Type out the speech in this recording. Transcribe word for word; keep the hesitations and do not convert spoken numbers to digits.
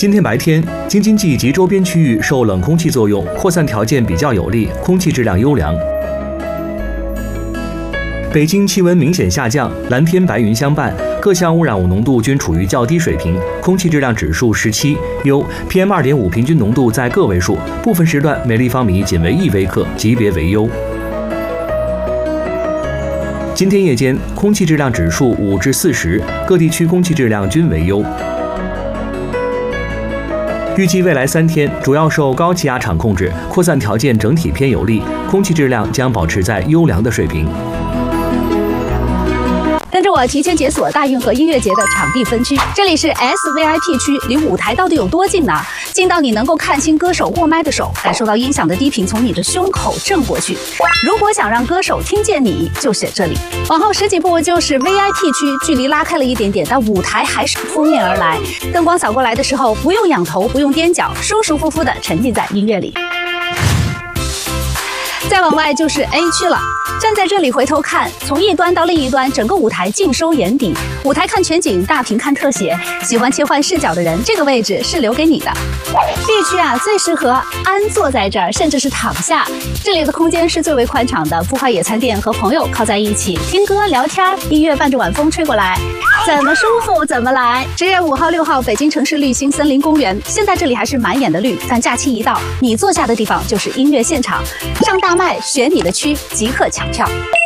今天白天，京津冀及周边区域受冷空气作用，扩散条件比较有利，空气质量优良。北京气温明显下降，蓝天白云相伴，各项污染物浓度均处于较低水平，空气质量指数十七，优。P M 二点五 平均浓度在个位数，部分时段每立方米仅为一微克，级别为优。今天夜间，空气质量指数五至四十，各地区空气质量均为优。预计未来三天，主要受高气压场控制，扩散条件整体偏有利，空气质量将保持在优良的水平。 跟着我提前解锁大运河音乐节的场地分区，这里是 S V I P 区，离舞台到底有多近呢？近到你能够看清歌手握麦的手，感受到音响的低频从你的胸口震过去。如果想让歌手听见你，就选这里。往后十几步就是 V I P 区，距离拉开了一点点，但舞台还是扑面而来。灯光扫过来的时候，不用仰头，不用踮脚，舒舒服服地沉浸在音乐里。再往外就是 A 区了。站在这里回头看，从一端到另一端，整个舞台尽收眼底。舞台看全景，大屏看特写。喜欢切换视角的人，这个位置是留给你的。B 区啊，最适合安坐在这儿，甚至是躺下。这里的空间是最为宽敞的，孵化野餐垫和朋友靠在一起，听歌聊天，音乐伴着晚风吹过来，怎么舒服怎么来。十月五号、六号，北京城市绿心森林公园，现在这里还是满眼的绿，但假期一到，你坐下的地方就是音乐现场。上大麦选你的区，即刻抢票。